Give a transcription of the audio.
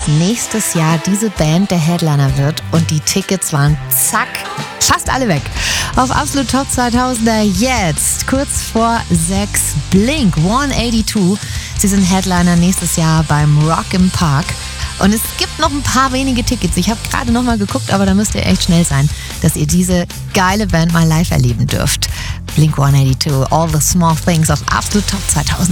nächstes Jahr diese Band der Headliner wird und die Tickets waren zack, fast alle weg. Auf Absolut Top 2000er jetzt, kurz vor 6, Blink 182. Sie sind Headliner nächstes Jahr beim Rock im Park. Und es gibt noch ein paar wenige Tickets. Ich habe gerade noch mal geguckt, aber da müsst ihr echt schnell sein, dass ihr diese geile Band mal live erleben dürft. Blink 182, All the Small Things auf Absolut Top 2000.